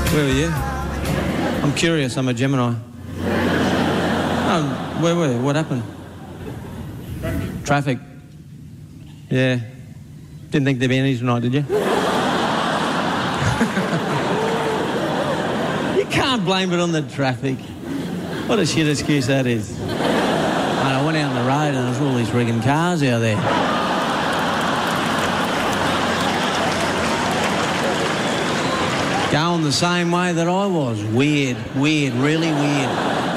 Where were you? I'm curious, I'm a Gemini. Where were you? What happened? Traffic. Yeah. Didn't think there'd be any tonight, did you? You can't blame it on the traffic. What a shit excuse that is. I went out on the road and there was all these friggin' cars out there. Going the same way that I was. Weird, really weird.